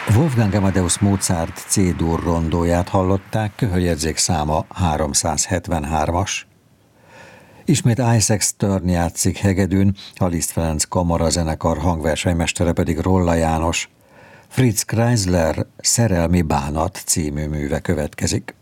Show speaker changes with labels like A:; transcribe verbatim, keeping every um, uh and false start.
A: Wolfgang Amadeus Mozart C-dur rondóját hallották, köhöljegyzék száma háromszázhetvenhármas. Ismét Isaac Stern játszik hegedűn, a Liszt Ferenc kamarazenekar hangversenymestere pedig Rolla János. Fritz Kreisler Szerelmi bánat című műve következik.